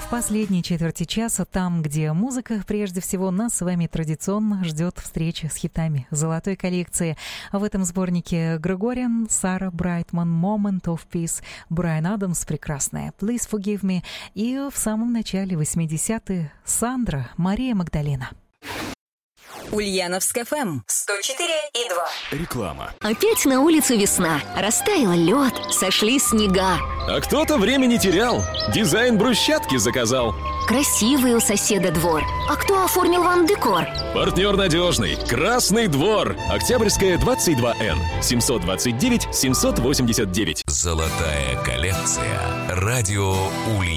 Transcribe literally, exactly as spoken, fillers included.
в последней четверти часа, там, где музыка, прежде всего, нас с вами традиционно ждет встреча с хитами золотой коллекции. В этом сборнике Грегориан, Сара Брайтман, Moment of Peace, Брайан Адамс, прекрасная Please Forgive Me, и в самом начале восьмидесятых Сандра, Мария Магдалена. Ульяновск эф эм сто четыре и два. Реклама. Опять на улице весна. Растаял лед, сошли снега. А кто-то время не терял. Дизайн брусчатки заказал. Красивый у соседа двор. А кто оформил вам декор? Партнер надежный. Красный двор. Октябрьская, двадцать два эн. семьсот двадцать девять семьсот восемьдесят девять. Золотая коллекция. Радио Ульяновск.